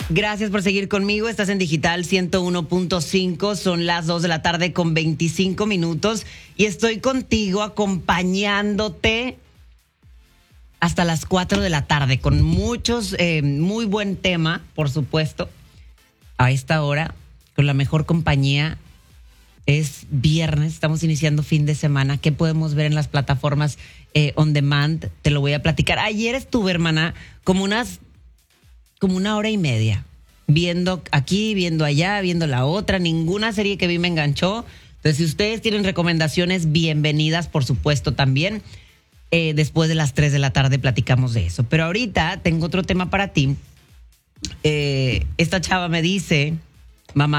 Gracias por seguir conmigo. Estás en Digital 101.5. Son las 2 de la tarde con 25 minutos. Y estoy contigo acompañándote hasta las 4 de la tarde con muy buen tema, por supuesto. A esta hora, con la mejor compañía. Es viernes, estamos iniciando fin de semana. ¿Qué podemos ver en las plataformas on demand? Te lo voy a platicar. Ayer estuve, hermana, como una hora y media, viendo aquí, viendo allá, viendo la otra. Ninguna serie que vi me enganchó. Entonces, si ustedes tienen recomendaciones, bienvenidas, por supuesto, también. Después de las 3 de la tarde platicamos de eso. Pero ahorita tengo otro tema para ti. Esta chava me dice, mamá,